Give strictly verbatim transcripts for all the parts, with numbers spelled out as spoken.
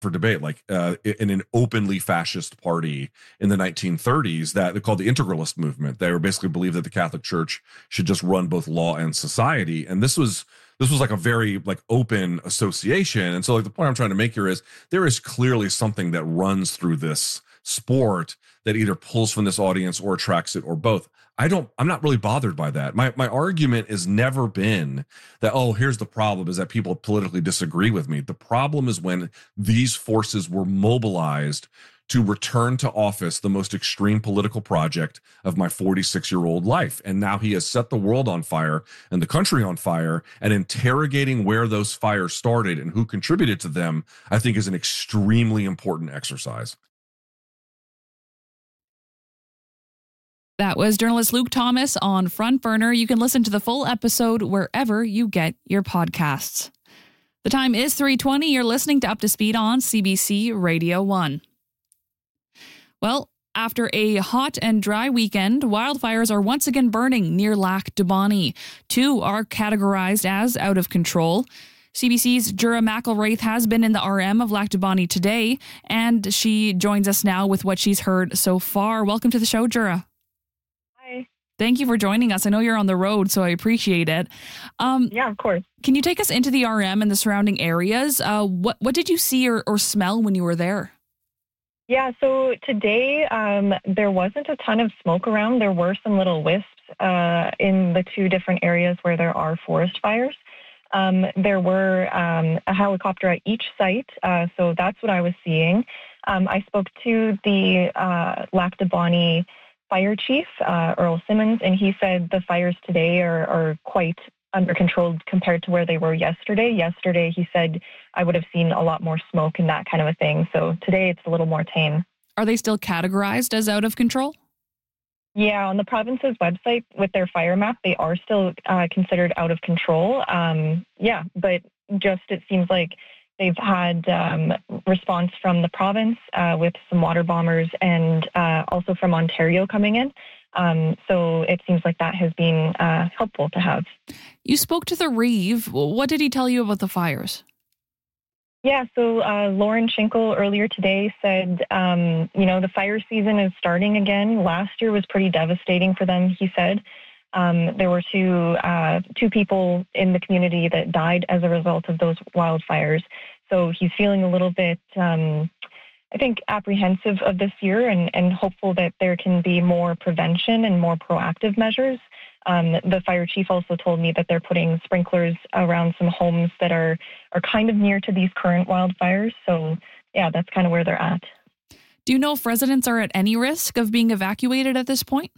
for debate, like uh, in an openly fascist party in the nineteen thirties that they called the integralist movement. They were basically believed that the Catholic Church should just run both law and society. And this was this was like a very like open association. And so like the point I'm trying to make here is there is clearly something that runs through this sport that either pulls from this audience or attracts it or both. I don't, I'm not really bothered by that. My my argument has never been that, oh, here's the problem, is that people politically disagree with me. The problem is when these forces were mobilized to return to office the most extreme political project of my forty-six-year-old life. And now he has set the world on fire and the country on fire, and interrogating where those fires started and who contributed to them, I think is an extremely important exercise. That was journalist Luke Thomas on Front Burner. You can listen to the full episode wherever you get your podcasts. The time is three twenty. You're listening to Up to Speed on C B C Radio one. Well, after a hot and dry weekend, wildfires are once again burning near Lac du Bonny. Two are categorized as out of control. C B C's Jura McElraith has been in the R M of Lac du Bonny today, and she joins us now with what she's heard so far. Welcome to the show, Jura. Thank you for joining us. I know you're on the road, so I appreciate it. Um, yeah, of course. Can you take us into the R M and the surrounding areas? Uh, what what did you see or, or smell when you were there? Yeah, so today um, there wasn't a ton of smoke around. There were some little wisps uh, in the two different areas where there are forest fires. Um, there were um, a helicopter at each site, uh, so that's what I was seeing. Um, I spoke to the uh, Lac du Bonny fire chief, uh, Earl Simmons, and he said the fires today are, are quite under control compared to where they were yesterday. Yesterday, he said, I would have seen a lot more smoke and that kind of a thing. So today it's a little more tame. Are they still categorized as out of control? Yeah, on the province's website with their fire map, they are still uh, considered out of control. Um, yeah, but just it seems like they've had um, response from the province uh, with some water bombers and uh, also from Ontario coming in. Um, so it seems like that has been uh, helpful to have. You spoke to the Reeve. What did he tell you about the fires? Yeah, so uh, Lauren Schinkel earlier today said, um, you know, the fire season is starting again. Last year was pretty devastating for them, he said. Um, there were two uh, two people in the community that died as a result of those wildfires. So he's feeling a little bit, um, I think, apprehensive of this year and, and hopeful that there can be more prevention and more proactive measures. Um, the fire chief also told me that they're putting sprinklers around some homes that are, are kind of near to these current wildfires. So, yeah, that's kind of where they're at. Do you know if residents are at any risk of being evacuated at this point?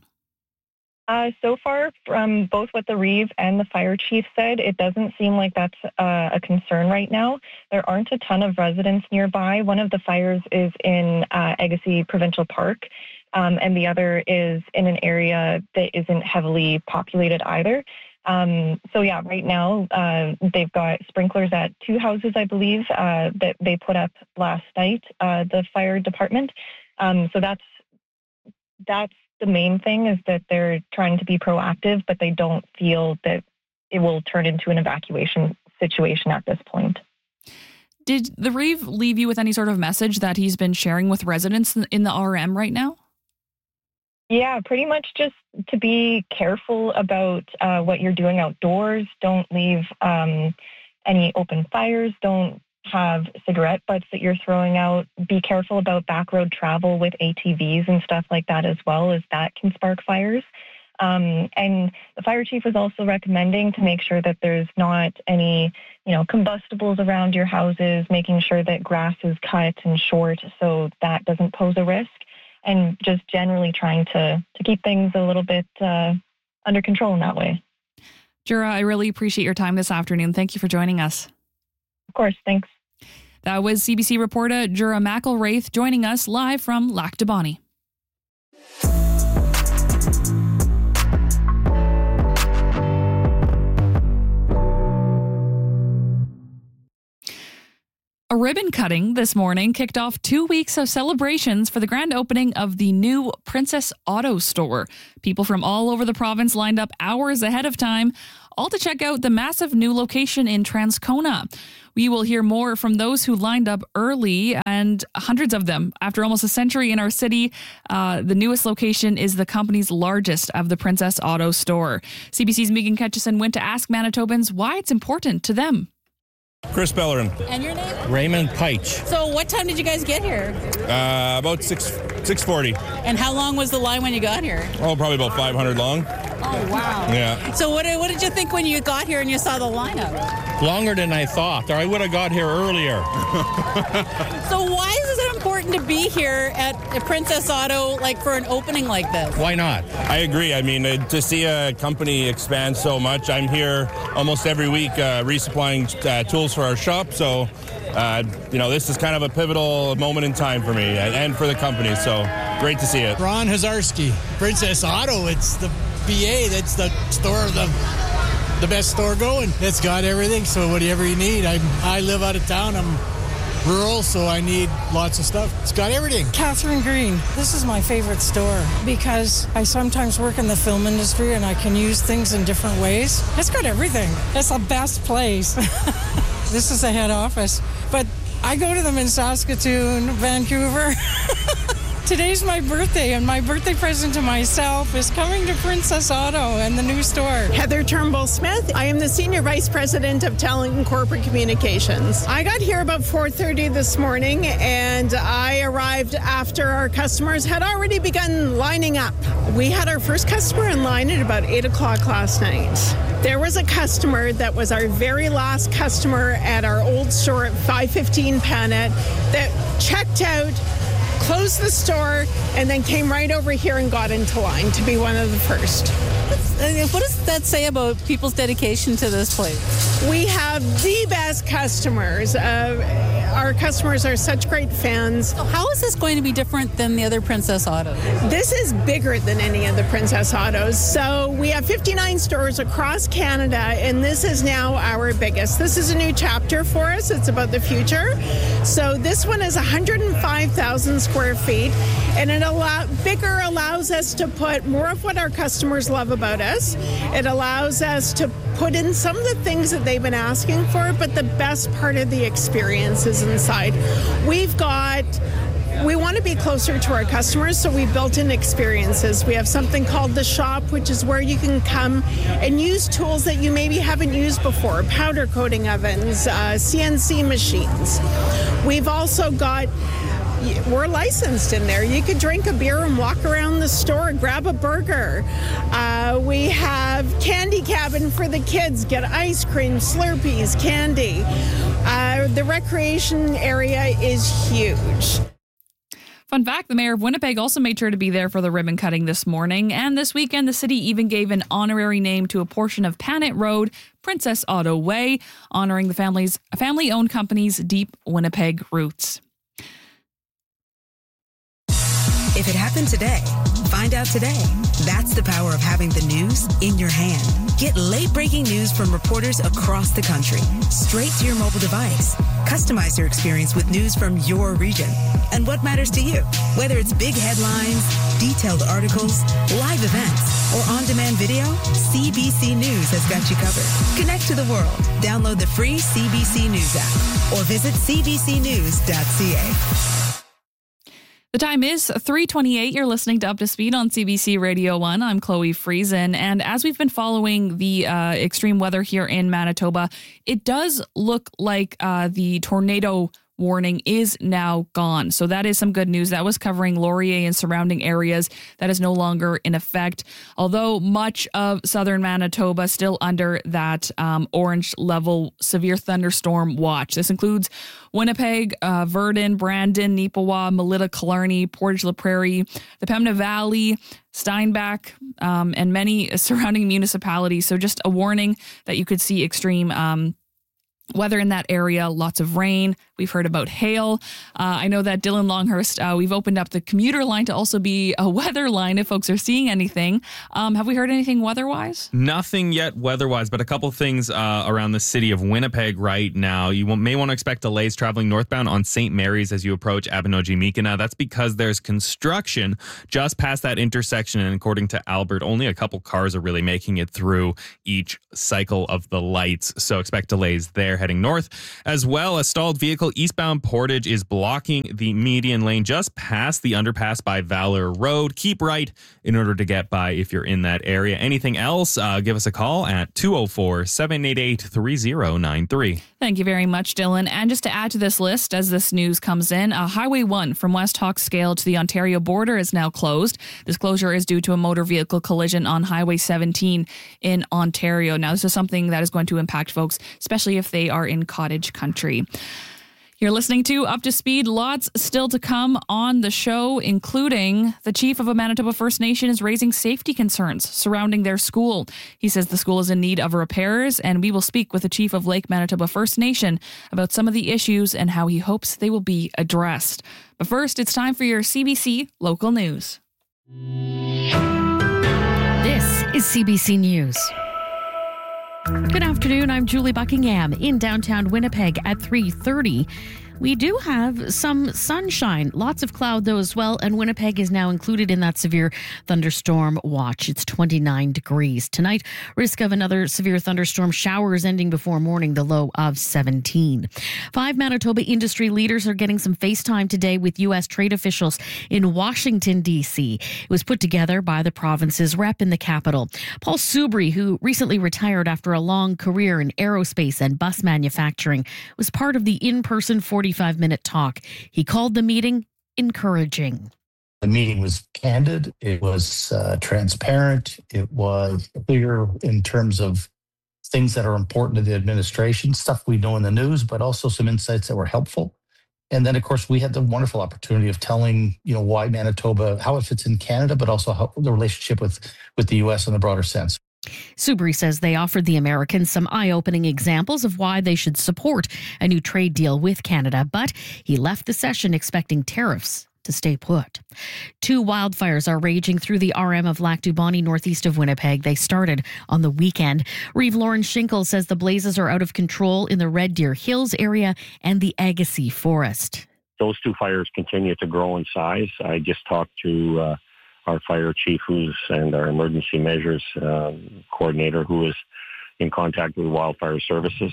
Uh, so far, from both what the Reeve and the fire chief said, it doesn't seem like that's uh, a concern right now. There aren't a ton of residents nearby. One of the fires is in uh, Agassiz Provincial Park, um, and the other is in an area that isn't heavily populated either. Um, so yeah, right now uh, they've got sprinklers at two houses, I believe, uh, that they put up last night, uh, the fire department. Um, so that's that's the main thing, is that they're trying to be proactive, but they don't feel that it will turn into an evacuation situation at this point. Did the Reeve leave you with any sort of message that he's been sharing with residents in the R M right now? Yeah, pretty much just to be careful about uh, what you're doing outdoors. Don't leave um, any open fires. Don't have cigarette butts that you're throwing out. Be careful about back road travel with A T Vs and stuff like that as well, as that can spark fires. Um, and the fire chief was also recommending to make sure that there's not any, you know, combustibles around your houses, making sure that grass is cut and short so that doesn't pose a risk, and just generally trying to, to keep things a little bit uh, under control in that way. Jura, I really appreciate your time this afternoon. Thank you for joining us. Of course, thanks. That was C B C reporter Jura McElraith joining us live from Lac du Bonny. A ribbon cutting this morning kicked off two weeks of celebrations for the grand opening of the new Princess Auto store. People from all over the province lined up hours ahead of time, all to check out the massive new location in Transcona. We will hear more from those who lined up early, and hundreds of them. After almost a century in our city, uh, the newest location is the company's largest of the Princess Auto store. C B C's Megan Ketchison went to ask Manitobans why it's important to them. Chris Bellerin. And your name? Raymond Peich. So what time did you guys get here? Uh, about six six forty. And how long was the line when you got here? Oh, probably about five hundred long. Oh, wow. Yeah. So what, what did you think when you got here and you saw the lineup? Longer than I thought, or I would have got here earlier. So why is it important to be here at Princess Auto, like for an opening like this? Why not? I agree. I mean, uh, to see a company expand so much, I'm here almost every week uh, resupplying uh, tools for our shop. So, uh, you know, this is kind of a pivotal moment in time for me and, and for the company. So great to see it. Ron Hazarski, Princess Auto. It's the B A. That's the store, the the best store going. It's got everything. So whatever you need. I I live out of town. I'm rural, so I need lots of stuff. It's got everything. Catherine Green. This is my favorite store because I sometimes work in the film industry and I can use things in different ways. It's got everything. It's the best place. This is the head office. But I go to them in Saskatoon, Vancouver. Today's my birthday, and my birthday present to myself is coming to Princess Auto and the new store. Heather Turnbull-Smith. I am the Senior Vice President of Talent and Corporate Communications. I got here about four thirty this morning, and I arrived after our customers had already begun lining up. We had our first customer in line at about eight o'clock last night. There was a customer that was our very last customer at our old store at five fifteen Panet that checked out, closed the store, and then came right over here and got into line to be one of the first. What does that say about people's dedication to this place? We have the best customers. Uh, our customers are such great fans. So how is this going to be different than the other Princess Autos? This is bigger than any of the Princess Autos. So we have fifty-nine stores across Canada, and this is now our biggest. This is a new chapter for us. It's about the future. So this one is one hundred five thousand square feet, and it allow, bigger allows us to put more of what our customers love about us. It allows us to put in some of the things that they've been asking for, but the best part of the experience is inside. We've got We want to be closer to our customers, so we built in experiences. We have something called The Shop, which is where you can come and use tools that you maybe haven't used before, powder coating ovens, uh, C N C machines. We've also got, we're licensed in there. You could drink a beer and walk around the store and grab a burger. Uh, we have candy cabin for the kids, get ice cream, Slurpees, candy. Uh, the recreation area is huge. Fun fact, the mayor of Winnipeg also made sure to be there for the ribbon cutting this morning. And this weekend, the city even gave an honorary name to a portion of Panet Road, Princess Auto Way, honoring the family's family-owned company's deep Winnipeg roots. If it happened today, find out today. That's the power of having the news in your hand. Get late-breaking news from reporters across the country, straight to your mobile device. Customize your experience with news from your region and what matters to you. Whether it's big headlines, detailed articles, live events, or on-demand video, C B C News has got you covered. Connect to the world. Download the free C B C News app or visit c b c news dot c a. The time is three twenty-eight. You're listening to Up to Speed on C B C Radio one. I'm Chloe Friesen. And as we've been following the uh, extreme weather here in Manitoba, it does look like uh, the tornado warning is now gone. So that is some good news. That was covering Laurier and surrounding areas. That is no longer in effect, although much of southern Manitoba still under that um, orange level severe thunderstorm watch. This includes Winnipeg, uh, Verdun, Brandon, Neepawa, Melita, Killarney, Portage la Prairie, the Pembina Valley, Steinbach, um, and many surrounding municipalities. So just a warning that you could see extreme um weather in that area, lots of rain. We've heard about hail. Uh, I know that Dylan Longhurst, uh, we've opened up the commuter line to also be a weather line if folks are seeing anything. Um, have we heard anything weather-wise? Nothing yet weather-wise, but a couple things uh, around the city of Winnipeg right now. You may want to expect delays traveling northbound on Saint Mary's as you approach Abinogi-Mikina. That's because there's construction just past that intersection, and according to Albert, only a couple cars are really making it through each cycle of the lights, so expect delays there. there heading north. As well, a stalled vehicle eastbound Portage is blocking the median lane just past the underpass by Valor Road. Keep right in order to get by if you're in that area. Anything else, uh, give us a call at two oh four, seven eight eight, three oh nine three. Thank you very much, Dylan. And just to add to this list, as this news comes in, uh, Highway one from West Hawkescale to the Ontario border is now closed. This closure is due to a motor vehicle collision on Highway seventeen in Ontario. Now, this is something that is going to impact folks, especially if they are in cottage country. You're listening to Up to Speed. Lots still to come on the show, including the chief of a Manitoba First Nation is raising safety concerns surrounding their school. He says the school is in need of repairs, and we will speak with the chief of Lake Manitoba First Nation about some of the issues and how he hopes they will be addressed. But first, it's time for your C B C local news. This is C B C News. Good afternoon, I'm Julie Buckingham in downtown Winnipeg at three thirty. We do have some sunshine, lots of cloud though as well, and Winnipeg is now included in that severe thunderstorm watch. It's twenty-nine degrees. Tonight, risk of another severe thunderstorm showers ending before morning, the low of seventeen. Five Manitoba industry leaders are getting some FaceTime today with U S trade officials in Washington, D C. It was put together by the province's rep in the capital. Paul Soubry, who recently retired after a long career in aerospace and bus manufacturing, was part of the in-person forty-five minute talk. He called the meeting encouraging. The meeting was candid. It was uh, transparent. It was clear in terms of things that are important to the administration, stuff we know in the news, but also some insights that were helpful. And then, of course, we had the wonderful opportunity of telling, you know, why Manitoba, how it fits in Canada, but also how the relationship with, with the U S in a broader sense. Soubry says they offered the Americans some eye-opening examples of why they should support a new trade deal with Canada, but he left the session expecting tariffs to stay put. Two wildfires are raging through the R M of Lac du Bonny, northeast of Winnipeg. They started on the weekend. Reeve Lauren Schinkel says the blazes are out of control in the Red Deer Hills area and the Agassiz Forest. Those two fires continue to grow in size. I just talked to uh, our fire chief who's and our emergency measures um, coordinator who is in contact with wildfire services.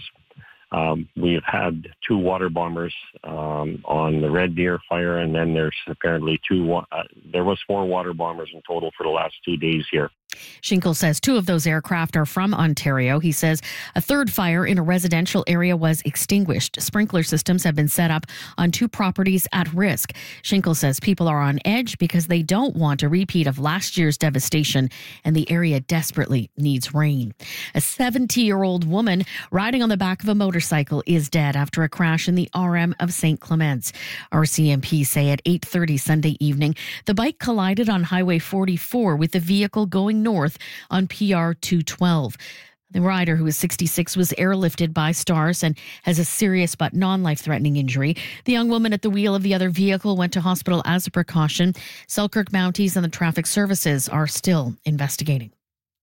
Um, we've had two water bombers um, on the Red Deer fire, and then there's apparently two, uh, there was four water bombers in total for the last two days here. Schinkel says two of those aircraft are from Ontario. He says a third fire in a residential area was extinguished. Sprinkler systems have been set up on two properties at risk. Schinkel says people are on edge because they don't want a repeat of last year's devastation, and the area desperately needs rain. A seventy-year-old woman riding on the back of a motorcycle is dead after a crash in the R M of Saint Clements. R C M P say at eight thirty Sunday evening, the bike collided on Highway forty-four with the vehicle going north on P R two twelve. The rider, who is sixty-six, was airlifted by Stars and has a serious but non-life-threatening injury. The young woman at the wheel of the other vehicle went to hospital as a precaution. Selkirk Mounties and the traffic services are still investigating.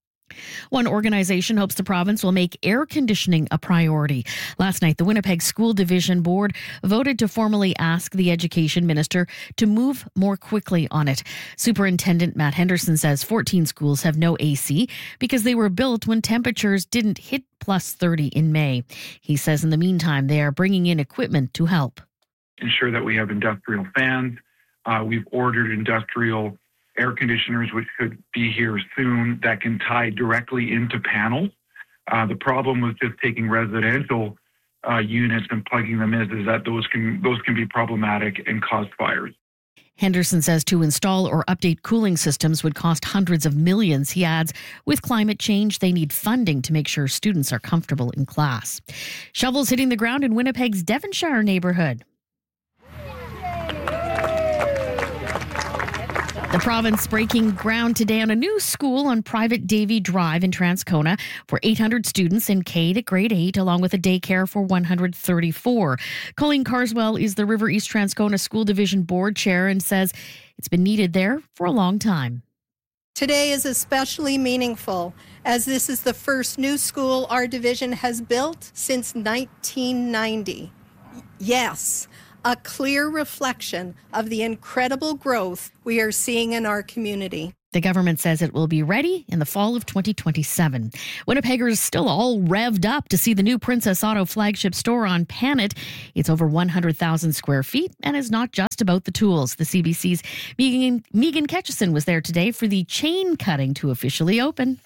One organization hopes the province will make air conditioning a priority. Last night, the Winnipeg School Division Board voted to formally ask the Education Minister to move more quickly on it. Superintendent Matt Henderson says fourteen schools have no A C because they were built when temperatures didn't hit plus thirty in May. He says in the meantime, they are bringing in equipment to help. Ensure that we have industrial fans. Uh, we've ordered industrial air conditioners, which could be here soon, that can tie directly into panels. Uh, the problem with just taking residential uh, units and plugging them in is that those can those can be problematic and cause fires. Henderson says to install or update cooling systems would cost hundreds of millions. He adds, with climate change, they need funding to make sure students are comfortable in class. Shovels hitting the ground in Winnipeg's Devonshire neighborhood. The province breaking ground today on a new school on private Davy Drive in Transcona for eight hundred students in K to grade eight, along with a daycare for one hundred thirty-four. Colleen Carswell is the River East Transcona School Division Board Chair and says it's been needed there for a long time. Today is especially meaningful as this is the first new school our division has built since nineteen ninety. Yes, a clear reflection of the incredible growth we are seeing in our community. The government says it will be ready in the fall of twenty twenty-seven. Winnipeggers still all revved up to see the new Princess Auto flagship store on Panet. It's over one hundred thousand square feet and is not just about the tools. The C B C's Megan, Megan Ketchison was there today for the chain cutting to officially open.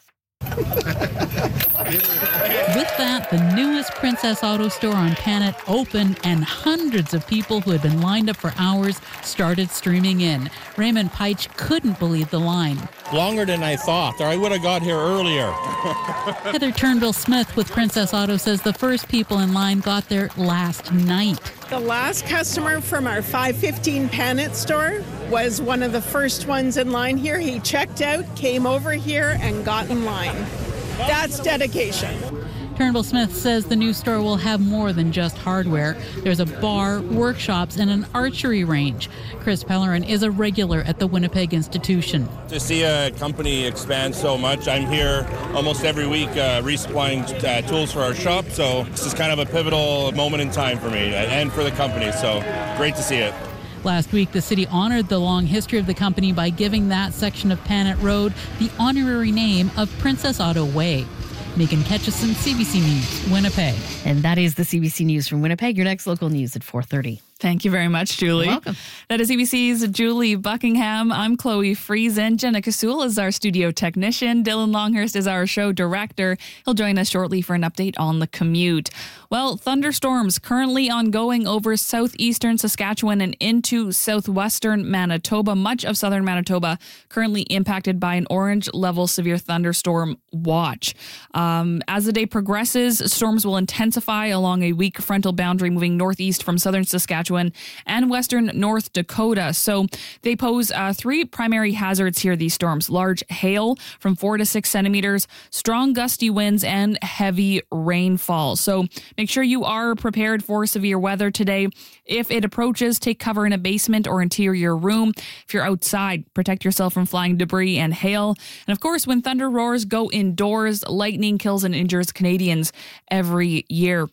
With that, the newest Princess Auto store on Panet opened, and hundreds of people who had been lined up for hours started streaming in. Raymond Peich couldn't believe the line. Longer than I thought, or I would have got here earlier. Heather Turnbull-Smith with Princess Auto says the first people in line got there last night. The last customer from our five fifteen Panet store was one of the first ones in line here. He checked out, came over here, and got in line. That's dedication. Turnbull-Smith says the new store will have more than just hardware. There's a bar, workshops, and an archery range. Chris Pellerin is a regular at the Winnipeg Institution. To see a company expand so much, I'm here almost every week uh, resupplying uh, tools for our shop, so this is kind of a pivotal moment in time for me and for the company, so great to see it. Last week, the city honored the long history of the company by giving that section of Panet Road the honorary name of Princess Auto Way. Megan Ketchison, C B C News, Winnipeg. And that is the C B C News from Winnipeg. Your next local news at four thirty. Thank you very much, Julie. You're welcome. That is C B C's Julie Buckingham. I'm Chloe Friesen. Jenna Kasul is our studio technician. Dylan Longhurst is our show director. He'll join us shortly for an update on the commute. Well, thunderstorms currently ongoing over southeastern Saskatchewan and into southwestern Manitoba. Much of southern Manitoba currently impacted by an orange level severe thunderstorm watch. Um, as the day progresses, storms will intensify along a weak frontal boundary moving northeast from southern Saskatchewan and western North Dakota. So they pose uh, three primary hazards here, these storms: large hail from four to six centimeters, strong gusty winds, and heavy rainfall. So make sure you are prepared for severe weather today. If it approaches, take cover in a basement or interior room. If you're outside, protect yourself from flying debris and hail. And of course, when thunder roars, go indoors. Lightning kills and injures Canadians every year.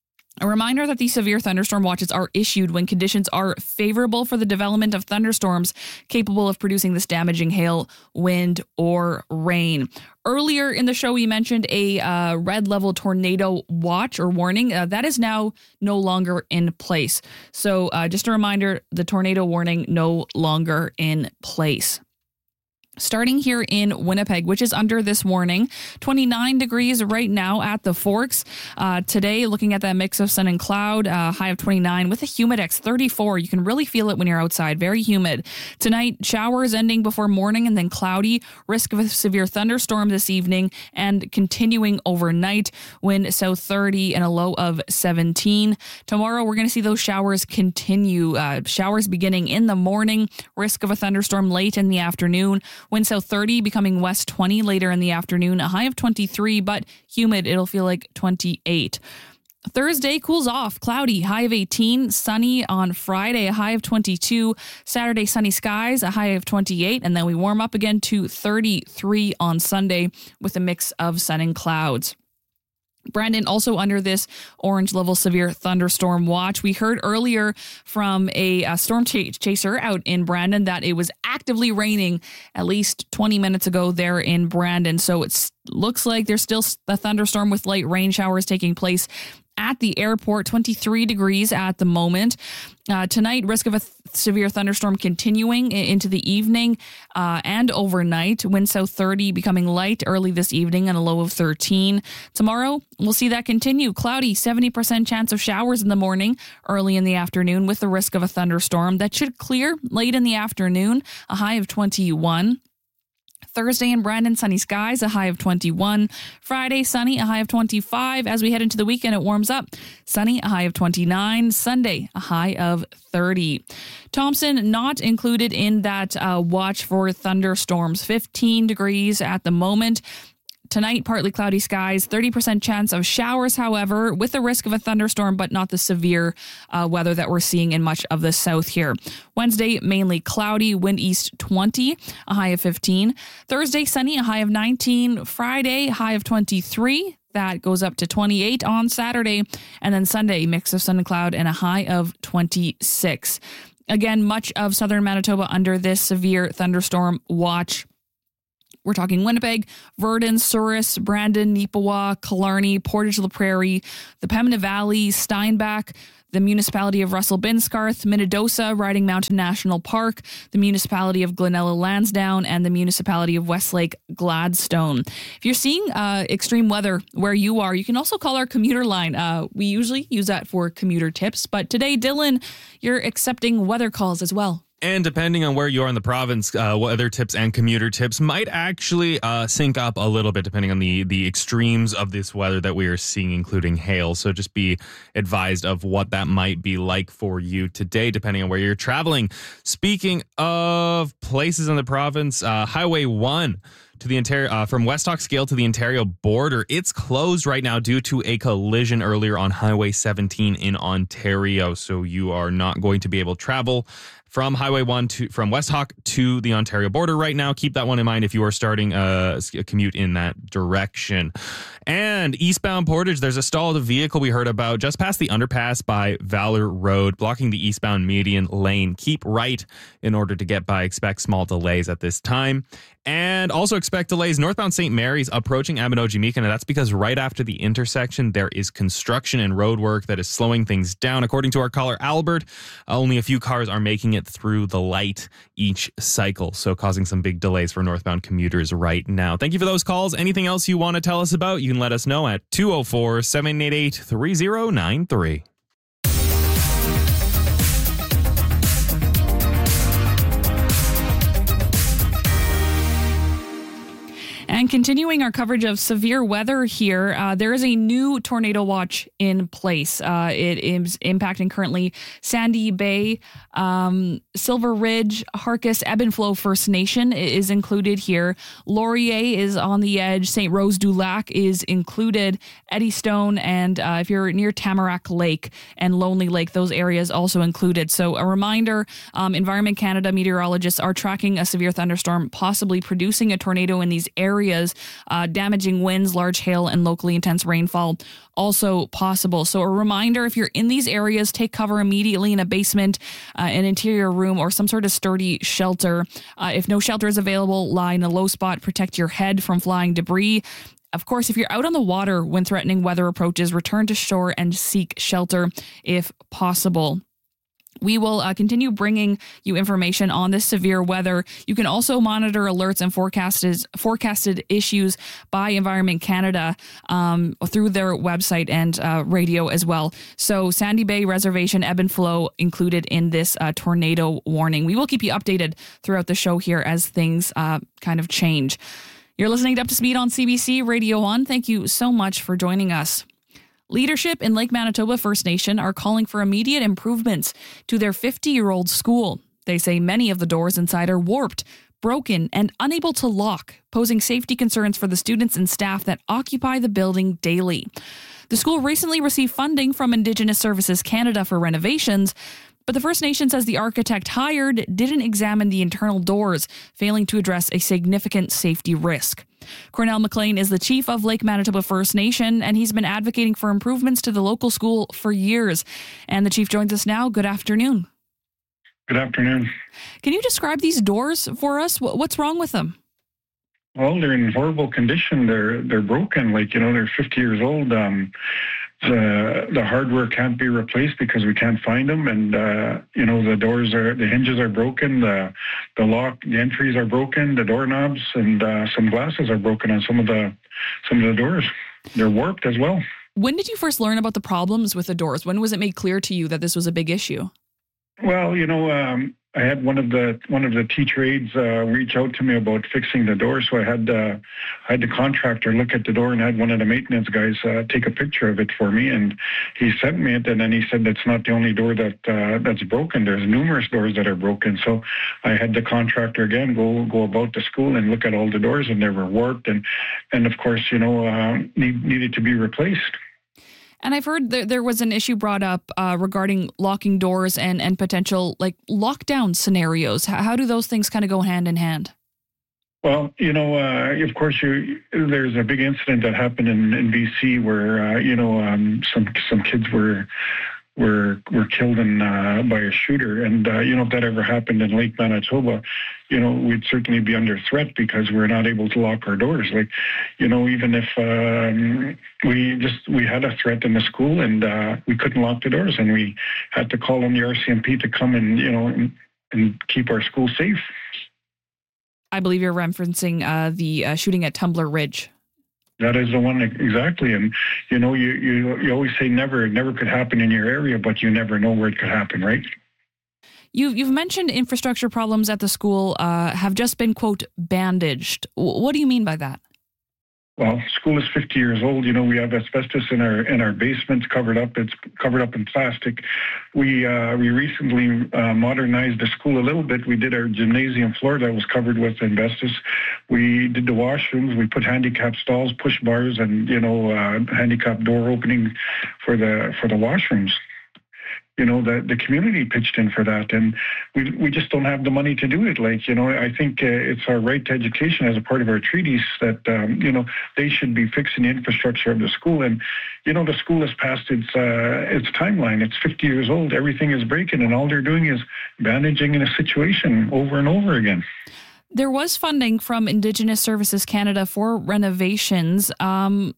A reminder that these severe thunderstorm watches are issued when conditions are favorable for the development of thunderstorms capable of producing this damaging hail, wind, or rain. Earlier in the show, we mentioned a uh, red level tornado watch or warning. Uh, that is now no longer in place. So uh, just a reminder, the tornado warning no longer in place. Starting here in Winnipeg, which is under this warning, twenty-nine degrees right now at the Forks. Uh, today, looking at that mix of sun and cloud, uh, high of twenty-nine with a humidex thirty-four. You can really feel it when you're outside. Very humid. Tonight, showers ending before morning and then cloudy. Risk of a severe thunderstorm this evening and continuing overnight. Wind south thirty and a low of seventeen. Tomorrow, we're going to see those showers continue. Uh, showers beginning in the morning. Risk of a thunderstorm late in the afternoon. Wind south thirty, becoming west twenty later in the afternoon, a high of twenty-three, but humid. It'll feel like twenty-eight. Thursday cools off, cloudy, high of eighteen, sunny on Friday, a high of twenty-two. Saturday, sunny skies, a high of twenty-eight, and then we warm up again to thirty-three on Sunday with a mix of sun and clouds. Brandon also under this orange level severe thunderstorm watch. We heard earlier from a, a storm ch- chaser out in Brandon that it was actively raining at least twenty minutes ago there in Brandon. So it looks like there's still a thunderstorm with light rain showers taking place at the airport. Twenty-three degrees at the moment. Uh, tonight, risk of a th- severe thunderstorm continuing I- into the evening uh, and overnight. Wind south thirty, becoming light early this evening and a low of thirteen. Tomorrow, we'll see that continue. Cloudy, seventy percent chance of showers in the morning, early in the afternoon with the risk of a thunderstorm. That should clear late in the afternoon, a high of twenty-one. Thursday in Brandon, sunny skies, a high of twenty-one. Friday, sunny, a high of twenty-five. As we head into the weekend, it warms up. Sunny, a high of twenty-nine. Sunday, a high of thirty. Thompson not included in that uh, watch for thunderstorms. fifteen degrees at the moment. Tonight, partly cloudy skies, thirty percent chance of showers, however, with the risk of a thunderstorm, but not the severe uh, weather that we're seeing in much of the south here. Wednesday, mainly cloudy, wind east twenty, a high of fifteen. Thursday, sunny, a high of nineteen. Friday, high of twenty-three. That goes up to twenty-eight on Saturday. And then Sunday, mix of sun and cloud and a high of twenty-six. Again, much of southern Manitoba under this severe thunderstorm watch. We're talking Winnipeg, Virden, Souris, Brandon, Neepawa, Killarney, Portage la Prairie, the Pembina Valley, Steinbach, the municipality of Russell Binscarth, Minnedosa, Riding Mountain National Park, the municipality of Glenelg Lansdowne, and the municipality of Westlake Gladstone. If you're seeing uh, extreme weather where you are, you can also call our commuter line. Uh, we usually use that for commuter tips, but today, Dylan, you're accepting weather calls as well. And depending on where you are in the province, uh, weather tips and commuter tips might actually uh, sync up a little bit depending on the, the extremes of this weather that we are seeing, including hail. So just be advised of what that might be like for you today, depending on where you're traveling. Speaking of places in the province, uh, Highway one to the Ontario, uh, from West Oxgale to the Ontario border, it's closed right now due to a collision earlier on Highway seventeen in Ontario. So you are not going to be able to travel from Highway one to from West Hawk to the Ontario border right now. Keep that one in mind if you are starting a, a commute in that direction. And eastbound Portage, there's a stalled vehicle we heard about just past the underpass by Valor Road, blocking the eastbound median lane. Keep right in order to get by. Expect small delays at this time. And also expect delays northbound Saint Mary's approaching Abinogi-Meekina. And that's because right after the intersection, there is construction and road work that is slowing things down. According to our caller, Albert, only a few cars are making it through the light each cycle, so causing some big delays for northbound commuters right now. Thank you for those calls. Anything else you want to tell us about, you can let us know at two oh four, seven eight eight, three oh nine three. And continuing our coverage of severe weather here, uh, there is a new tornado watch in place. Uh, it is impacting currently Sandy Bay, um, Silver Ridge, Harkis, Ebb and Flow First Nation is included here. Laurier is on the edge. Saint Rose du Lac is included. Eddystone, and uh, if you're near Tamarack Lake and Lonely Lake, those areas also included. So a reminder, um, Environment Canada meteorologists are tracking a severe thunderstorm, possibly producing a tornado in these areas. Uh, damaging winds, large hail, and locally intense rainfall also possible. So a reminder, if you're in these areas, take cover immediately in a basement, uh, an interior room, or some sort of sturdy shelter. Uh, if no shelter is available, lie in a low spot, protect your head from flying debris. Of course, if you're out on the water when threatening weather approaches, return to shore and seek shelter if possible. We will uh, continue bringing you information on this severe weather. You can also monitor alerts and forecasted, forecasted issues by Environment Canada um, through their website and uh, radio as well. So Sandy Bay Reservation, Ebb and Flow included in this uh, tornado warning. We will keep you updated throughout the show here as things uh, kind of change. You're listening to Up to Speed on C B C Radio one. Thank you so much for joining us. Leadership in Lake Manitoba First Nation are calling for immediate improvements to their fifty-year-old school. They say many of the doors inside are warped, broken, and unable to lock, posing safety concerns for the students and staff that occupy the building daily. The school recently received funding from Indigenous Services Canada for renovations, but the First Nation says the architect hired didn't examine the internal doors, failing to address a significant safety risk. Cornell McLean is the chief of Lake Manitoba First Nation, and he's been advocating for improvements to the local school for years. And the chief joins us now. Good afternoon. Good afternoon. Can you describe these doors for us? What's wrong with them? Well, they're in horrible condition. They're they're broken. Like, you know, they're fifty years old. Um, the the hardware can't be replaced because we can't find them, and uh, you know, the doors are the hinges are broken. The the lock, the entries are broken. The doorknobs and uh, some glasses are broken on some of the some of the doors. They're warped as well. When did you first learn about the problems with the doors? When was it made clear to you that this was a big issue? Well, you know, um, I had one of the one of the teacher aides uh, reach out to me about fixing the door, so I had uh, I had the contractor look at the door, and I had one of the maintenance guys uh, take a picture of it for me, and he sent me it, and then he said that's not the only door that uh, that's broken. There's numerous doors that are broken. So I had the contractor again go go about the school and look at all the doors, and they were warped, and and of course, you know, uh, need, needed to be replaced. And I've heard there, there was an issue brought up uh, regarding locking doors and, and potential like lockdown scenarios. How, how do those things kind of go hand in hand? Well, you know, uh, of course, you, there's a big incident that happened in, in B C where, uh, you know, um, some some kids were were were killed in, uh, by a shooter. And, uh, you know, if that ever happened in Lake Manitoba, you know, we'd certainly be under threat because we're not able to lock our doors. Like, you know, even if um, we just, we had a threat in the school and uh, we couldn't lock the doors, and we had to call on the R C M P to come and, you know, and, and keep our school safe. I believe you're referencing uh, the uh, shooting at Tumbler Ridge. That is the one, exactly. And, you know, you, you, you always say never, it never could happen in your area, but you never know where it could happen, right? You've, you've mentioned infrastructure problems at the school uh, have just been, quote, bandaged. What do you mean by that? Well, school is fifty years old. You know, we have asbestos in our in our basements covered up. It's covered up in plastic. We uh, we recently uh, modernized the school a little bit. We did our gymnasium floor that was covered with asbestos. We did the washrooms. We put handicap stalls, push bars, and you know, uh, handicap door opening for the for the washrooms. You know, the, the community pitched in for that, and we we just don't have the money to do it. Like, you know, I think uh, it's our right to education as a part of our treaties that, um, you know, they should be fixing the infrastructure of the school. And, you know, the school has passed its uh, its timeline. It's fifty years old. Everything is breaking, and all they're doing is bandaging in a situation over and over again. There was funding from Indigenous Services Canada for renovations. Um,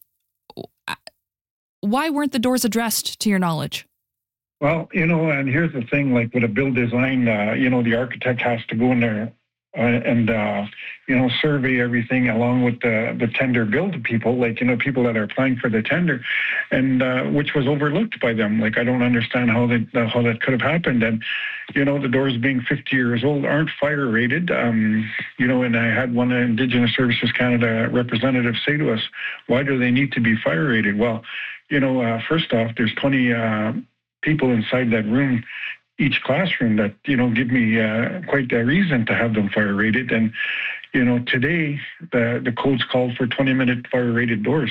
why weren't the doors addressed, to your knowledge? Well, you know, and here's the thing, like with a build design, uh, you know, the architect has to go in there uh, and, uh, you know, survey everything along with the, the tender build people, like, you know, people that are applying for the tender, and uh, which was overlooked by them. Like, I don't understand how that, uh, how that could have happened. And, you know, the doors being fifty years old aren't fire rated. Um, you know, and I had one Indigenous Services Canada representative say to us, why do they need to be fire rated? Well, you know, uh, first off, there's twenty uh, people inside that room, each classroom, that, you know, give me uh, quite a reason to have them fire rated. And, you know, today the, the codes call for twenty minute fire rated doors.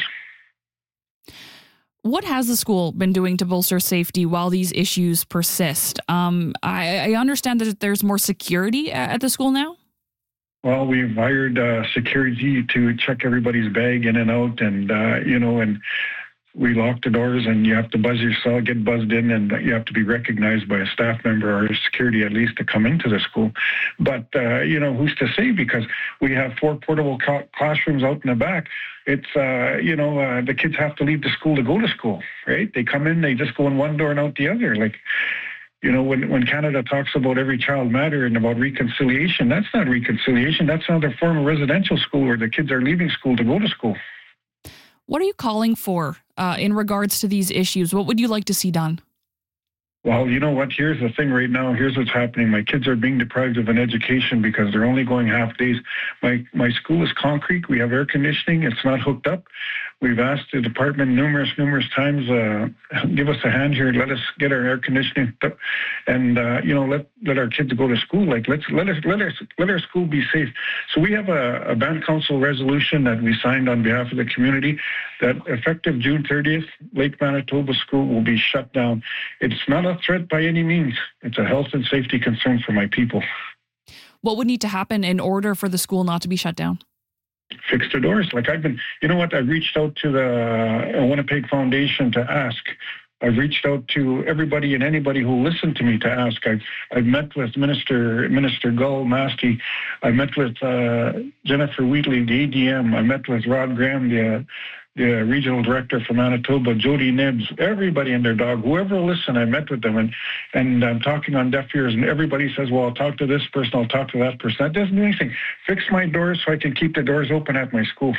What has the school been doing to bolster safety while these issues persist? Um, I, I understand that there's more security at the school now. Well, we've hired uh, security to check everybody's bag in and out, and, uh, you know, and we lock the doors, and you have to buzz yourself, get buzzed in, and you have to be recognized by a staff member or security at least to come into the school. But, uh, you know, who's to say? Because we have four portable ca- classrooms out in the back. It's, uh, you know, uh, the kids have to leave the school to go to school, right? They come in, they just go in one door and out the other. Like, you know, when, when Canada talks about every child matter and about reconciliation, that's not reconciliation. That's another form of residential school where the kids are leaving school to go to school. What are you calling for uh, in regards to these issues? What would you like to see done? Well, you know what? Here's the thing right now. Here's what's happening. My kids are being deprived of an education because they're only going half days. My my school is concrete. We have air conditioning. It's not hooked up. We've asked the department numerous, numerous times, uh, give us a hand here. Let us get our air conditioning up, and uh, you know, let let our kids go to school. Like let's let us let us let our school be safe. So we have a, a band council resolution that we signed on behalf of the community that effective June thirtieth, Lake Manitoba School will be shut down. It's not a threat by any means. It's a health and safety concern for my people. What would need to happen in order for the school not to be shut down? Fix the doors. Like I've been, you know what? I've reached out to the Winnipeg Foundation to ask. I've reached out to everybody and anybody who listened to me to ask. I've I've met with Minister Minister Gull Masti. I met with uh, Jennifer Wheatley, the A D M. I met with Rod Graham, the the regional director for Manitoba, Jody Nibbs, everybody and their dog, whoever will listen. I met with them, and and I'm talking on deaf ears, and everybody says, well, I'll talk to this person, I'll talk to that person. That doesn't do anything. Fix my doors so I can keep the doors open at my school.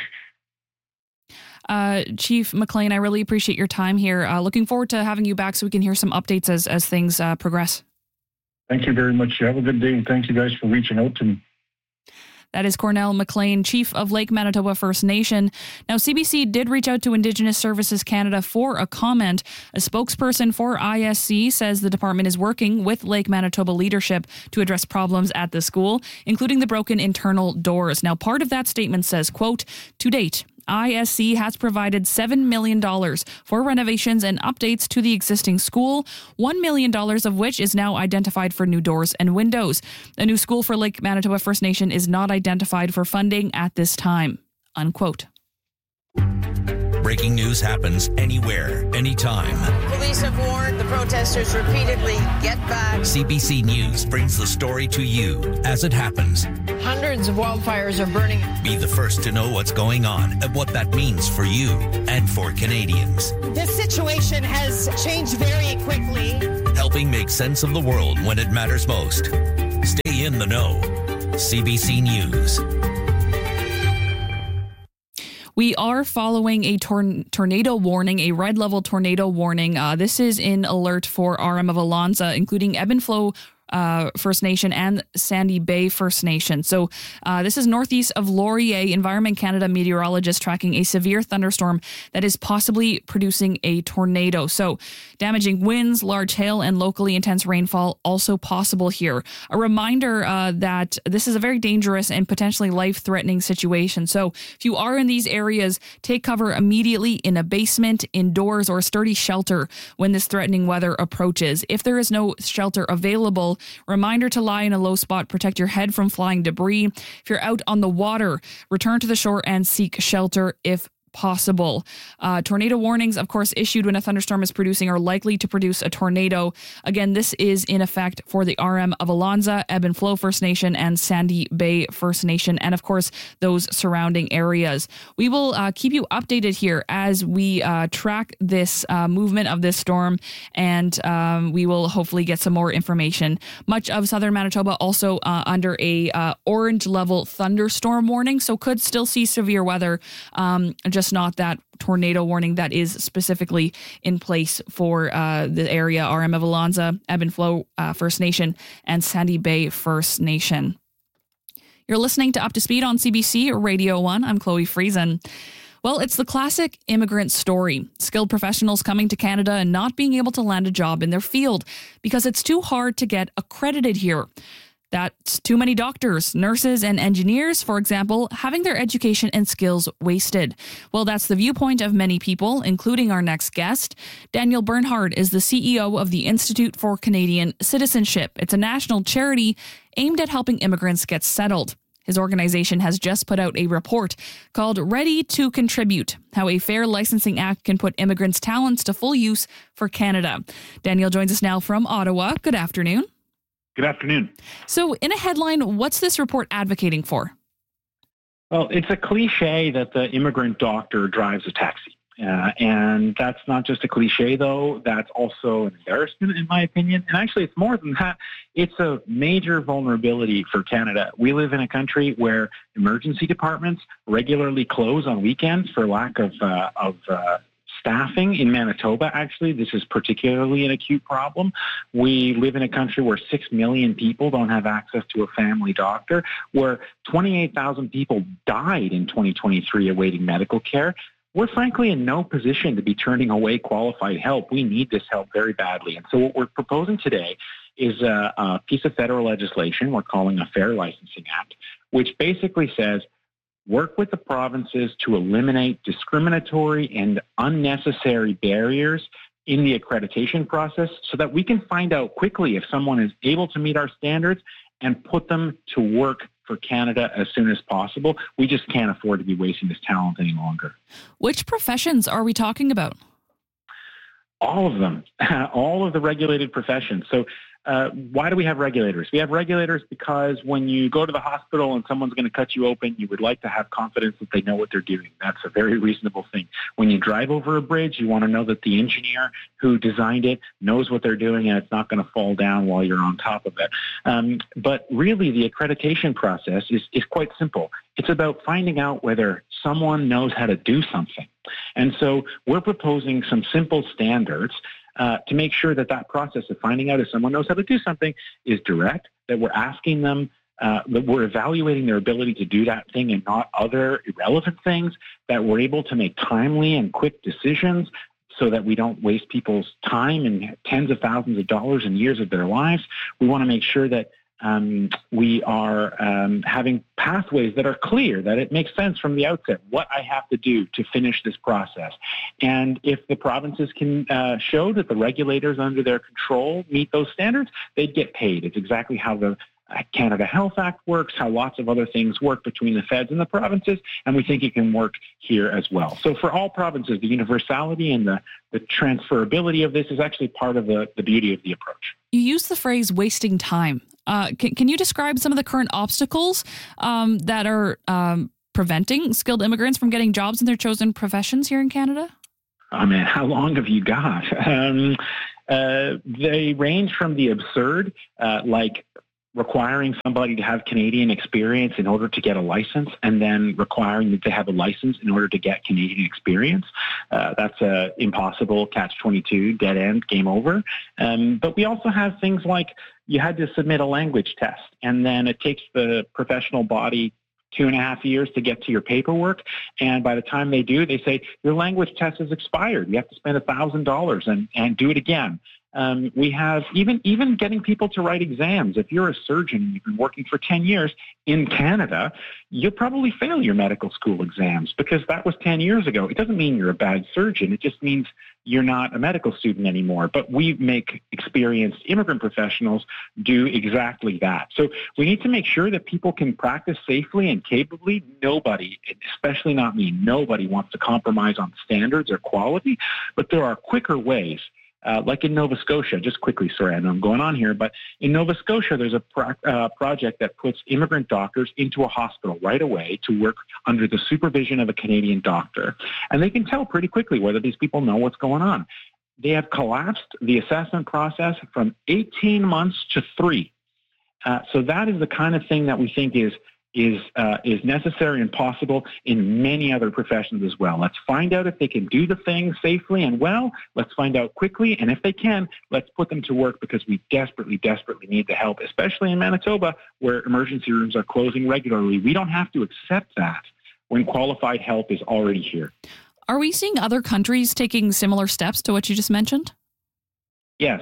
Uh, Chief McLean, I really appreciate your time here. Uh, looking forward to having you back so we can hear some updates as, as things uh, progress. Thank you very much. You have a good day, and thank you guys for reaching out to me. That is Cornell McLean, Chief of Lake Manitoba First Nation. Now, C B C did reach out to Indigenous Services Canada for a comment. A spokesperson for I S C says the department is working with Lake Manitoba leadership to address problems at the school, including the broken internal doors. Now, part of that statement says, quote, to date, I S C has provided seven million dollars for renovations and updates to the existing school, one million dollars of which is now identified for new doors and windows. A new school for Lake Manitoba First Nation is not identified for funding at this time, unquote. breaking news happens anywhere, anytime. Police have warned the protesters repeatedly, get back. C B C News brings the story to you as it happens. Hundreds of wildfires are burning. Be the first to know what's going on and what that means for you and for Canadians. This situation has changed very quickly. Helping make sense of the world when it matters most. Stay in the know. C B C News. We are following a tor- tornado warning, a red level tornado warning. Uh, this is in alert for R M of Alonza, including Ebb and Flow Uh, First Nation and Sandy Bay First Nation. So uh, this is northeast of Laurier. Environment Canada meteorologists tracking a severe thunderstorm that is possibly producing a tornado. So damaging winds, large hail, and locally intense rainfall also possible here. A reminder uh, that this is a very dangerous and potentially life-threatening situation. So if you are in these areas, take cover immediately in a basement, indoors, or sturdy shelter when this threatening weather approaches. If there is no shelter available, reminder to lie in a low spot, protect your head from flying debris. If you're out on the water, return to the shore and seek shelter if possible. Uh, tornado warnings, of course, issued when a thunderstorm is producing are likely to produce a tornado. Again, this is in effect for the R M of Alonza, Ebb and Flow First Nation, and Sandy Bay First Nation, and of course, those surrounding areas. We will uh, keep you updated here as we uh, track this uh, movement of this storm, and um, we will hopefully get some more information. Much of southern Manitoba also uh, under a uh, orange level thunderstorm warning, so could still see severe weather, um, just not that tornado warning that is specifically in place for uh, the area, R M of Alonza, Ebb and Flow uh, First Nation, and Sandy Bay First Nation. You're listening to Up to Speed on C B C Radio one. I'm Chloe Friesen. Well, it's the classic immigrant story. Skilled professionals coming to Canada and not being able to land a job in their field because it's too hard to get accredited here. That's too many doctors, nurses, and engineers, for example, having their education and skills wasted. Well, that's the viewpoint of many people, including our next guest. Daniel Bernhard is the C E O of the Institute for Canadian Citizenship. It's a national charity aimed at helping immigrants get settled. His organization has just put out a report called Ready to Contribute, how a fair licensing act can put immigrants' talents to full use for Canada. Daniel joins us now from Ottawa. Good afternoon. Good afternoon. So in a headline, what's this report advocating for? Well, it's a cliche that the immigrant doctor drives a taxi. Uh, and that's not just a cliche, though. That's also an embarrassment, in my opinion. And actually, it's more than that. It's a major vulnerability for Canada. We live in a country where emergency departments regularly close on weekends for lack of, uh, of uh, staffing. In Manitoba, actually, this is particularly an acute problem. We live in a country where six million people don't have access to a family doctor, where twenty-eight thousand people died in twenty twenty-three awaiting medical care. We're frankly in no position to be turning away qualified help. We need this help very badly. And so what we're proposing today is a, a piece of federal legislation we're calling a Fair Licensing Act, which basically says work with the provinces to eliminate discriminatory and unnecessary barriers in the accreditation process so that we can find out quickly if someone is able to meet our standards and put them to work for Canada as soon as possible. We just can't afford to be wasting this talent any longer. Which professions are we talking about? All of them, all of the regulated professions. So uh, why do we have regulators? We have regulators because when you go to the hospital and someone's going to cut you open, you would like to have confidence that they know what they're doing. That's a very reasonable thing. When you drive over a bridge, you want to know that the engineer who designed it knows what they're doing and it's not going to fall down while you're on top of it. Um, but really, the accreditation process is, is quite simple. It's about finding out whether someone knows how to do something. And so we're proposing some simple standards uh, to make sure that that process of finding out if someone knows how to do something is direct, that we're asking them, uh, that we're evaluating their ability to do that thing and not other irrelevant things, that we're able to make timely and quick decisions so that we don't waste people's time and tens of thousands of dollars and years of their lives. We want to make sure that Um, we are um, having pathways that are clear, that it makes sense from the outset what I have to do to finish this process. And if the provinces can uh, show that the regulators under their control meet those standards, they'd get paid. It's exactly how the Canada Health Act works, how lots of other things work between the feds and the provinces, and we think it can work here as well. So for all provinces, the universality and the, the transferability of this is actually part of the, the beauty of the approach. You use the phrase wasting time. Uh, can, can you describe some of the current obstacles um, that are um, preventing skilled immigrants from getting jobs in their chosen professions here in Canada? Oh, man, how long have you got? Um, uh, they range from the absurd, uh, like requiring somebody to have Canadian experience in order to get a license, and then requiring that they have a license in order to get Canadian experience. Uh, that's a impossible catch twenty-two, dead end, game over. Um, but we also have things like you had to submit a language test, and then it takes the professional body two and a half years to get to your paperwork. And by the time they do, they say, your language test is expired. You have to spend one thousand dollars and, and do it again. Um, we have even even getting people to write exams. If you're a surgeon and you've been working for ten years in Canada, you'll probably fail your medical school exams because that was ten years ago. It doesn't mean you're a bad surgeon. It just means you're not a medical student anymore. But we make experienced immigrant professionals do exactly that. So we need to make sure that people can practice safely and capably. Nobody, especially not me, nobody wants to compromise on standards or quality, but there are quicker ways. Uh, like in Nova Scotia, just quickly, sorry, I know I'm going on here, but in Nova Scotia, there's a pro- uh, project that puts immigrant doctors into a hospital right away to work under the supervision of a Canadian doctor. And they can tell pretty quickly whether these people know what's going on. They have collapsed the assessment process from eighteen months to three. Uh, so that is the kind of thing that we think is is uh, is necessary and possible in many other professions as well. Let's find out if they can do the thing safely and well. Let's find out quickly. And if they can, let's put them to work because we desperately, desperately need the help, especially in Manitoba where emergency rooms are closing regularly. We don't have to accept that when qualified help is already here. Are we seeing other countries taking similar steps to what you just mentioned? Yes.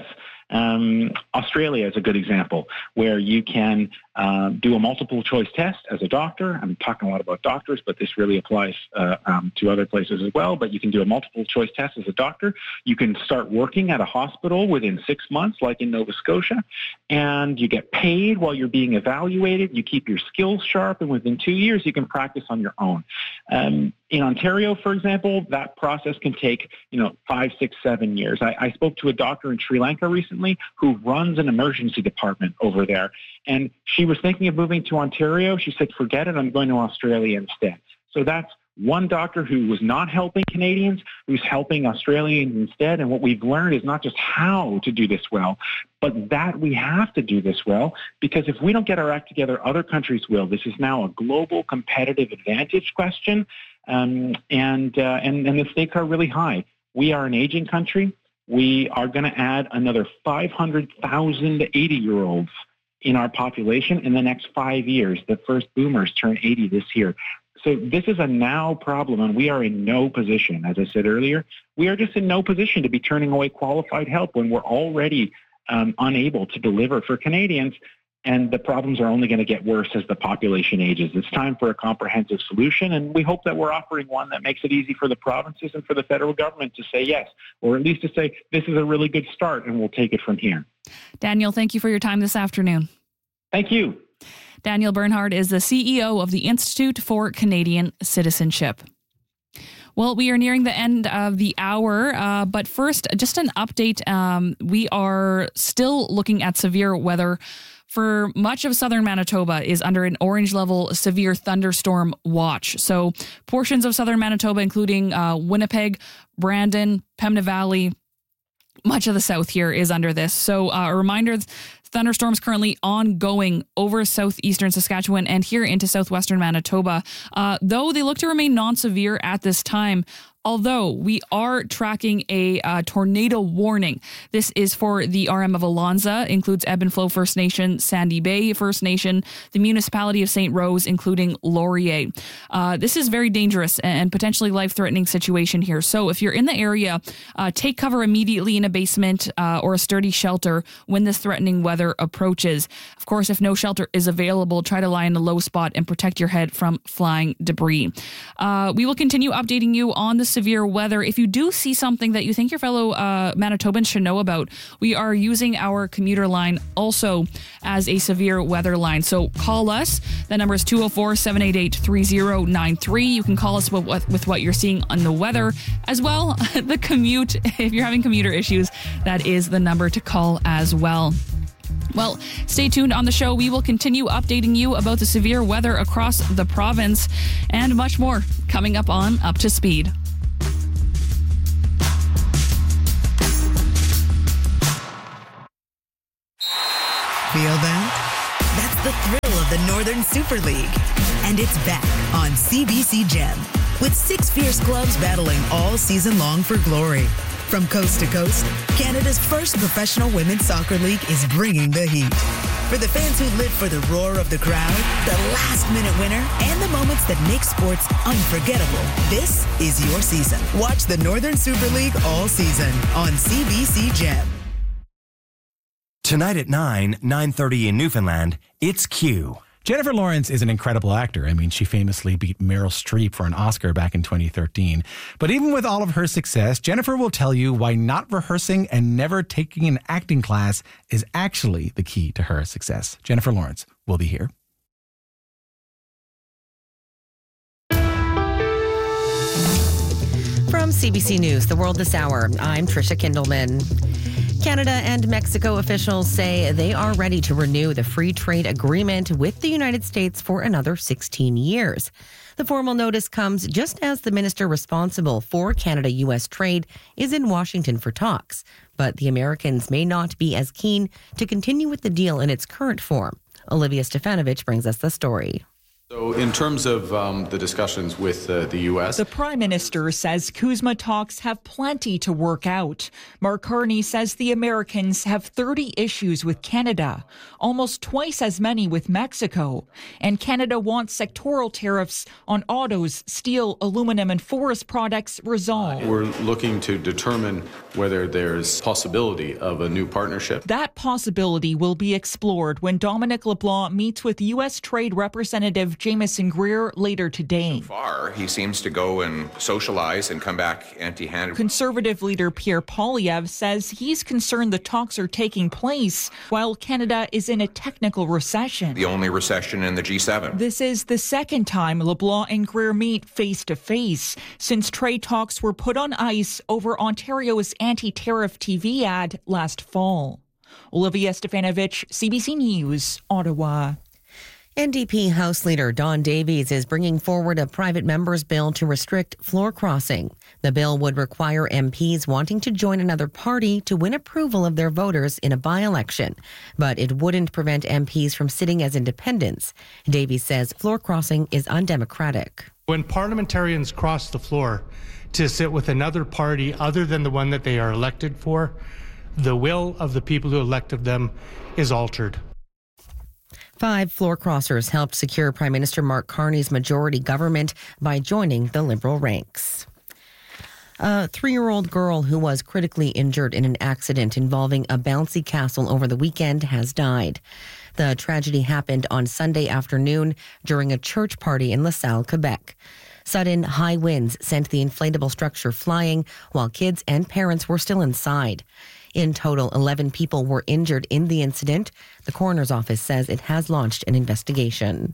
Um, Australia is a good example where you can uh, do a multiple choice test as a doctor. I'm talking a lot about doctors, but this really applies uh, um, to other places as well. But you can do a multiple choice test as a doctor. You can start working at a hospital within six months, like in Nova Scotia, and you get paid while you're being evaluated. You keep your skills sharp, and within two years, you can practice on your own. Um, in Ontario, for example, that process can take, you know, five, six, seven years. I, I spoke to a doctor in Sri Lanka recently who runs an emergency department over there. And she was thinking of moving to Ontario. She said, forget it, I'm going to Australia instead. So that's one doctor who was not helping Canadians, who's helping Australians instead. And what we've learned is not just how to do this well, but that we have to do this well, because if we don't get our act together, other countries will. This is now a global competitive advantage question, um, and, uh, and, and the stakes are really high. We are an aging country. We are going to add another five hundred thousand eighty-year-olds in our population in the next five years. The first boomers turn eighty this year. So this is a now problem, and we are in no position. As I said earlier, we are just in no position to be turning away qualified help when we're already um, unable to deliver for Canadians, and the problems are only going to get worse as the population ages. It's time for a comprehensive solution, and we hope that we're offering one that makes it easy for the provinces and for the federal government to say yes, or at least to say this is a really good start, and we'll take it from here. Daniel, thank you for your time this afternoon. Thank you. Daniel Bernhard is the C E O of the Institute for Canadian Citizenship. Well, we are nearing the end of the hour, uh, but first, just an update. Um, we are still looking at severe weather for much of southern Manitoba is under an orange level severe thunderstorm watch. So portions of southern Manitoba, including uh, Winnipeg, Brandon, Pembina Valley, much of the south here is under this. So uh, a reminder, thunderstorms currently ongoing over southeastern Saskatchewan and here into southwestern Manitoba, uh, though they look to remain non-severe at this time. Although we are tracking a uh, tornado warning. This is for the R M of Alonza, includes Ebb and Flow First Nation, Sandy Bay First Nation, the municipality of Saint Rose, including Laurier. Uh, this is very dangerous and potentially life-threatening situation here. So if you're in the area, uh, take cover immediately in a basement uh, or a sturdy shelter when this threatening weather approaches. Of course, if no shelter is available, try to lie in a low spot and protect your head from flying debris. Uh, we will continue updating you on the severe weather, if you do see something that you think your fellow uh, Manitobans should know about, we are using our commuter line also as a severe weather line. So call us. The number is two oh four, seven eight eight, three oh nine three. You can call us with what, with what you're seeing on the weather as well. The commute, if you're having commuter issues, that is the number to call as well. Well, stay tuned on the show. We will continue updating you about the severe weather across the province and much more coming up on Up to Speed. Feel that? That's the thrill of the Northern Super League. And it's back on C B C Gem with six fierce clubs battling all season long for glory. From coast to coast, Canada's first professional women's soccer league is bringing the heat. For the fans who live for the roar of the crowd, the last-minute winner, and the moments that make sports unforgettable, this is your season. Watch the Northern Super League all season on C B C Gem. Tonight at nine, nine thirty in Newfoundland, it's Q. Jennifer Lawrence is an incredible actor. I mean, she famously beat Meryl Streep for an Oscar back in twenty thirteen. But even with all of her success, Jennifer will tell you why not rehearsing and never taking an acting class is actually the key to her success. Jennifer Lawrence will be here. From C B C News, The World This Hour, I'm Trisha Kindleman. Canada and Mexico officials say they are ready to renew the free trade agreement with the United States for another sixteen years. The formal notice comes just as the minister responsible for Canada-U S trade is in Washington for talks. But the Americans may not be as keen to continue with the deal in its current form. Olivia Stefanovich brings us the story. So in terms of um, the discussions with uh, the U S, the Prime Minister says CUSMA talks have plenty to work out. Mark Carney says the Americans have thirty issues with Canada, almost twice as many with Mexico. And Canada wants sectoral tariffs on autos, steel, aluminum, and forest products resolved. We're looking to determine whether there's possibility of a new partnership. That possibility will be explored when Dominic LeBlanc meets with U S Trade Representative Jamieson Greer later today. So far, he seems to go and socialize and come back empty-handed. Conservative leader Pierre Poilievre says he's concerned the talks are taking place while Canada is in a technical recession. The only recession in the G seven. This is the second time LeBlanc and Greer meet face-to-face since trade talks were put on ice over Ontario's anti-tariff T V ad last fall. Olivia Stefanovich, C B C News, Ottawa. N D P House Leader Don Davies is bringing forward a private member's bill to restrict floor crossing. The bill would require M Ps wanting to join another party to win approval of their voters in a by-election, but it wouldn't prevent M Ps from sitting as independents. Davies says floor crossing is undemocratic. When parliamentarians cross the floor to sit with another party other than the one that they are elected for, the will of the people who elected them is altered. Five floor crossers helped secure Prime Minister Mark Carney's majority government by joining the Liberal ranks. A three-year-old girl who was critically injured in an accident involving a bouncy castle over the weekend has died. The tragedy happened on Sunday afternoon during a church party in LaSalle, Quebec. Sudden high winds sent the inflatable structure flying while kids and parents were still inside. In total, eleven people were injured in the incident. The coroner's office says it has launched an investigation.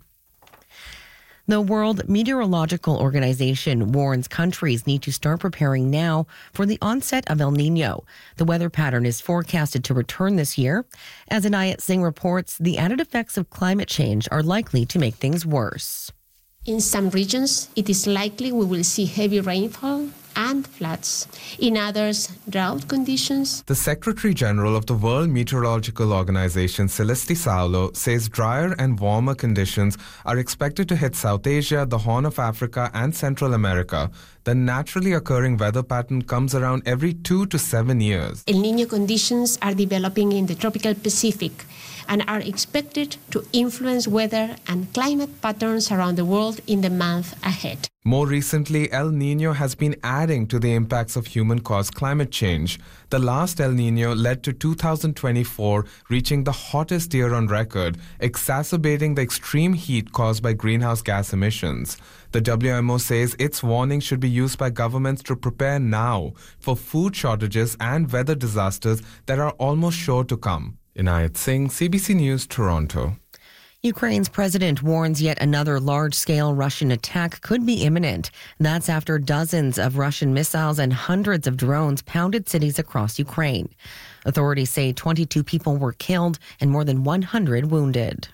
The World Meteorological Organization warns countries need to start preparing now for the onset of El Niño. The weather pattern is forecasted to return this year. As Anayat Singh reports, the added effects of climate change are likely to make things worse. In some regions, it is likely we will see heavy rainfall and floods. In others, drought conditions. The Secretary General of the World Meteorological Organization, Celeste Saulo, says drier and warmer conditions are expected to hit South Asia, the Horn of Africa, and Central America. The naturally occurring weather pattern comes around every two to seven years. El Niño conditions are developing in the tropical Pacific and are expected to influence weather and climate patterns around the world in the month ahead. More recently, El Nino has been adding to the impacts of human-caused climate change. The last El Nino led to two thousand twenty-four reaching the hottest year on record, exacerbating the extreme heat caused by greenhouse gas emissions. The W M O says its warning should be used by governments to prepare now for food shortages and weather disasters that are almost sure to come. Inayat Singh, C B C News, Toronto. Ukraine's president warns yet another large-scale Russian attack could be imminent. That's after dozens of Russian missiles and hundreds of drones pounded cities across Ukraine. Authorities say twenty-two people were killed and more than one hundred wounded.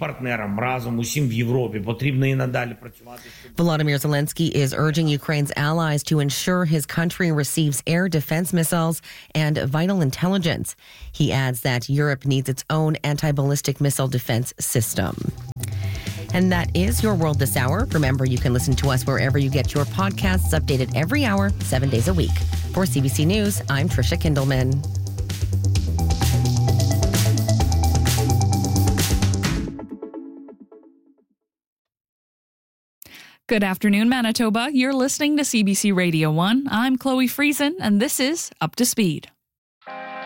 Volodymyr Zelensky is urging Ukraine's allies to ensure his country receives air defense missiles and vital intelligence. He adds that Europe needs its own anti-ballistic missile defense system. And that is your world this hour. Remember, you can listen to us wherever you get your podcasts, updated every hour, seven days a week. For C B C News, I'm Trisha Kindleman. Good afternoon, Manitoba. You're listening to C B C Radio one. I'm Chloe Friesen, and this is Up to Speed.